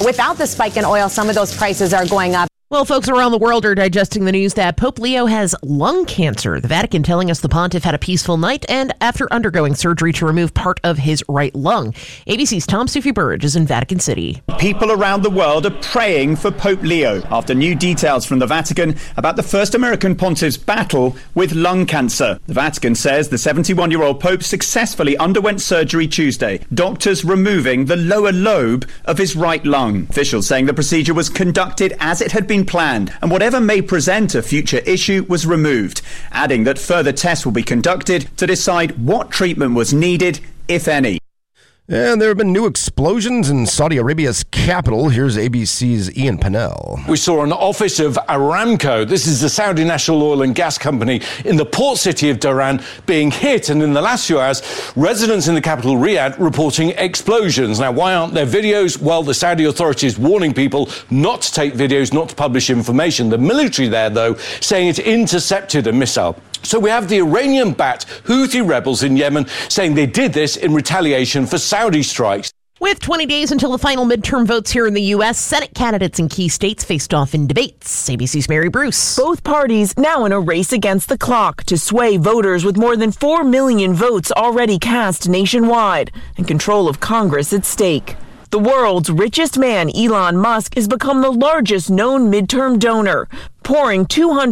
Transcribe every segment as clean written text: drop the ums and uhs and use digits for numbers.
without the spike in oil, some of those prices are going up. Well, folks around the world are digesting the news that Pope Leo has lung cancer. The Vatican telling us the pontiff had a peaceful night and after undergoing surgery to remove part of his right lung. ABC's Tom Sufi-Burridge is in Vatican City. People around the world are praying for Pope Leo after new details from the Vatican about the first American pontiff's battle with lung cancer. The Vatican says the 71-year-old Pope successfully underwent surgery Tuesday, doctors removing the lower lobe of his right lung. Officials saying the procedure was conducted as it had been planned, and whatever may present a future issue was removed, adding that further tests will be conducted to decide what treatment was needed, if any. And there have been new explosions in Saudi Arabia's capital. Here's ABC's Ian Pennell. We saw an office of Aramco. This is the Saudi national oil and gas company in the port city of Dhahran being hit. And in the last few hours, residents in the capital, Riyadh, reporting explosions. Now, why aren't there videos? Well, the Saudi authorities warning people not to take videos, not to publish information. The military there, though, saying it intercepted a missile. So we have the Iranian-backed Houthi rebels in Yemen saying they did this in retaliation for Saudi strikes. With 20 days until the final midterm votes here in the U.S., Senate candidates in key states faced off in debates. ABC's Mary Bruce. Both parties now in a race against the clock to sway voters with more than 4 million votes already cast nationwide and control of Congress at stake. The world's richest man, Elon Musk, has become the largest known midterm donor, pouring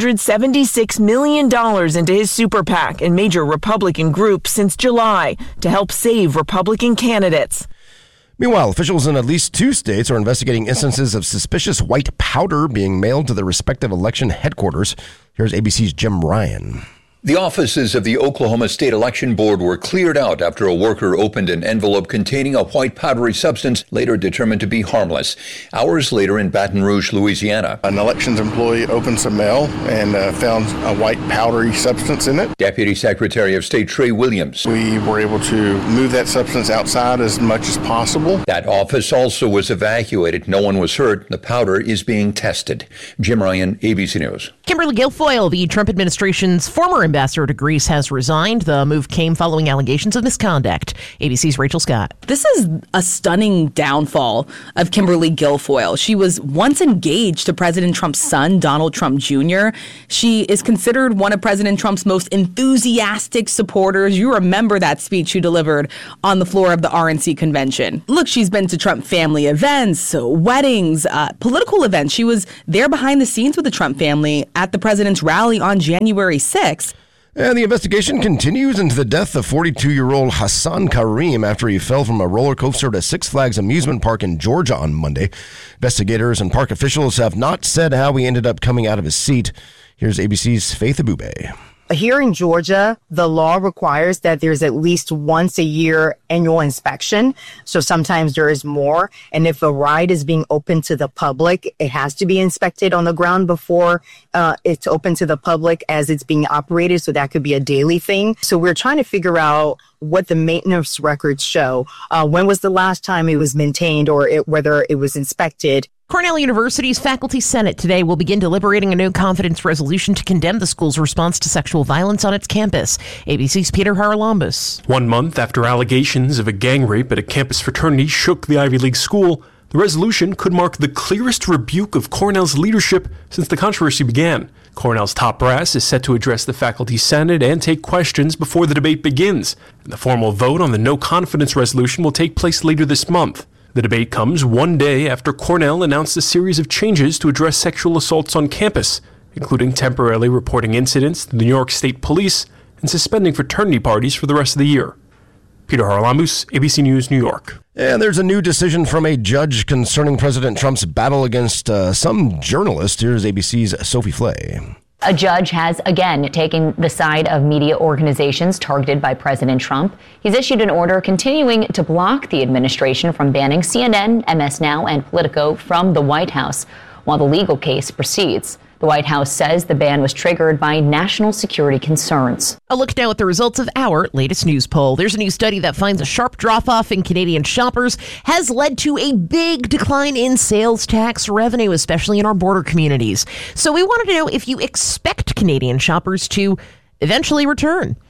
$276 million into his super PAC and major Republican groups since July to help save Republican candidates. Meanwhile, officials in at least 2 states are investigating instances of suspicious white powder being mailed to their respective election headquarters. Here's ABC's Jim Ryan. The offices of the Oklahoma State Election Board were cleared out after a worker opened an envelope containing a white powdery substance later determined to be harmless. Hours later in Baton Rouge, Louisiana, an elections employee opened some mail and found a white powdery substance in it. Deputy Secretary of State Trey Williams. We were able to move that substance outside as much as possible. That office also was evacuated. No one was hurt. The powder is being tested. Jim Ryan, ABC News. Kimberly Guilfoyle, the Trump administration's former ambassador to Greece, has resigned. The move came following allegations of misconduct. ABC's Rachel Scott. This is a stunning downfall of Kimberly Guilfoyle. She was once engaged to President Trump's son, Donald Trump Jr. She is considered one of President Trump's most enthusiastic supporters. You remember that speech she delivered on the floor of the RNC convention. Look, she's been to Trump family events, weddings, political events. She was there behind the scenes with the Trump family at the president's rally on January 6th. And the investigation continues into the death of 42-year-old Hassan Karim after he fell from a roller coaster at a Six Flags amusement park in Georgia on Monday. Investigators and park officials have not said how he ended up coming out of his seat. Here's ABC's Faith Abube. Here in Georgia, the law requires that there's at least once a year annual inspection. So sometimes there is more. And if a ride is being open to the public, it has to be inspected on the ground before it's open to the public as it's being operated. So that could be a daily thing. So we're trying to figure out what the maintenance records show. When was the last time it was maintained or whether it was inspected? Cornell University's Faculty Senate today will begin deliberating a no-confidence resolution to condemn the school's response to sexual violence on its campus. ABC's Peter Haralambous. 1 month after allegations of a gang rape at a campus fraternity shook the Ivy League school, the resolution could mark the clearest rebuke of Cornell's leadership since the controversy began. Cornell's top brass is set to address the Faculty Senate and take questions before the debate begins. And the formal vote on the no-confidence resolution will take place later this month. The debate comes 1 day after Cornell announced a series of changes to address sexual assaults on campus, including temporarily reporting incidents to the New York State Police and suspending fraternity parties for the rest of the year. Peter Haralambous, ABC News, New York. And there's a new decision from a judge concerning President Trump's battle against some journalists. Here's ABC's Sophie Flay. A judge has again taken the side of media organizations targeted by President Trump. He's issued an order continuing to block the administration from banning CNN, MS Now, and Politico from the White House while the legal case proceeds. The White House says the ban was triggered by national security concerns. A look now at the results of our latest news poll. There's a new study that finds a sharp drop-off in Canadian shoppers has led to a big decline in sales tax revenue, especially in our border communities. So we wanted to know if you expect Canadian shoppers to eventually return.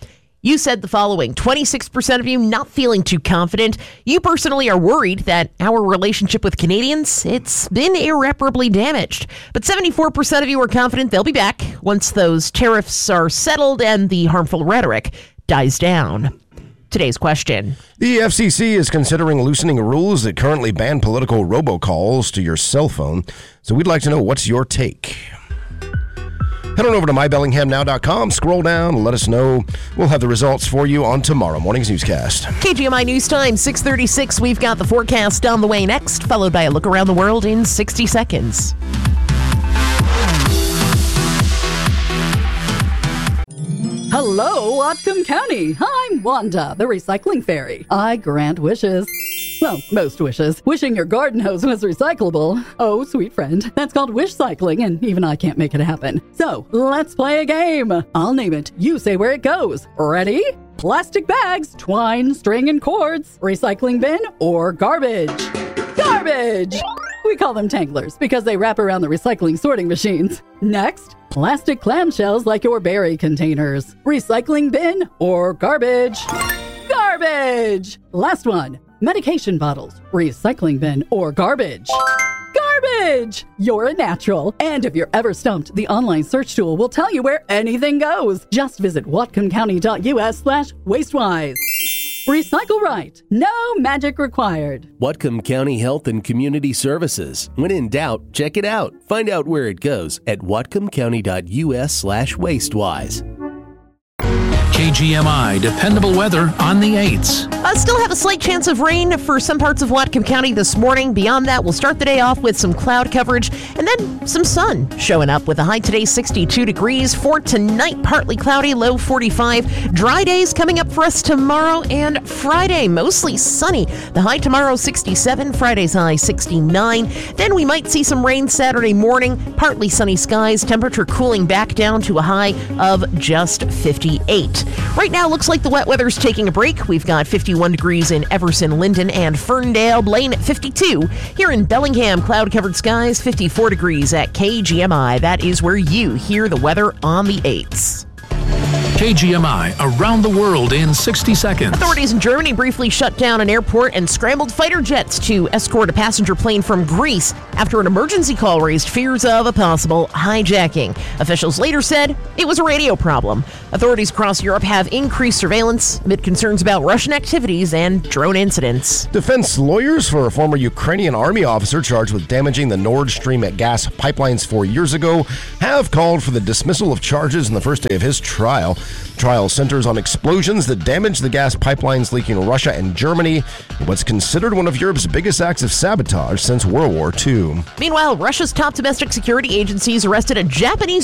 You said the following: 26% of you not feeling too confident. You personally are worried that our relationship with Canadians, it's been irreparably damaged. But 74% of you are confident they'll be back once those tariffs are settled and the harmful rhetoric dies down. Today's question. The FCC is considering loosening rules that currently ban political robocalls to your cell phone. So we'd like to know, what's your take? Head on over to mybellinghamnow.com, scroll down, and let us know. We'll have the results for you on tomorrow morning's newscast. KGMI News Time, 6:36. We've got the forecast on the way next, followed by a look around the world in 60 seconds. Hello, Whatcom County. I'm Wanda, the recycling fairy. I grant wishes. Well, most wishes. Wishing your garden hose was recyclable. Oh, sweet friend. That's called wish cycling, and even I can't make it happen. So, let's play a game. I'll name it. You say where it goes. Ready? Plastic bags, twine, string, and cords. Recycling bin or garbage? Garbage! We call them tanglers because they wrap around the recycling sorting machines. Next, plastic clamshells like your berry containers. Recycling bin or garbage? Garbage! Last one. Medication bottles, recycling bin, or garbage? Garbage! You're a natural. And if you're ever stumped, the online search tool will tell you where anything goes. Just visit whatcomcounty.us/wastewise. Recycle right. No magic required. Whatcom County Health and Community Services. When in doubt, check it out. Find out where it goes at whatcomcounty.us/wastewise. KGMI dependable weather on the 8s. Still have a slight chance of rain for some parts of Whatcom County this morning. Beyond that, we'll start the day off with some cloud coverage and then some sun showing up with a high today 62 degrees. For tonight, partly cloudy, low 45. Dry days coming up for us tomorrow and Friday, mostly sunny. The high tomorrow 67, Friday's high 69. Then we might see some rain Saturday morning, partly sunny skies, temperature cooling back down to a high of just 58. Right now, looks like the wet weather's taking a break. We've got 51 degrees in Everson, Linden, and Ferndale. Blaine at 52. Here in Bellingham, cloud-covered skies, 54 degrees at KGMI. That is where you hear the weather on the 8s. KGMI around the world in 60 seconds. Authorities in Germany briefly shut down an airport and scrambled fighter jets to escort a passenger plane from Greece after an emergency call raised fears of a possible hijacking. Officials later said it was a radio problem. Authorities across Europe have increased surveillance amid concerns about Russian activities and drone incidents. Defense lawyers for a former Ukrainian army officer charged with damaging the Nord Stream gas pipelines 4 years ago have called for the dismissal of charges in the first day of his trial. Trial centers on explosions that damaged the gas pipelines leaking Russia and Germany, what's considered one of Europe's biggest acts of sabotage since World War II. Meanwhile, Russia's top domestic security agencies arrested a Japanese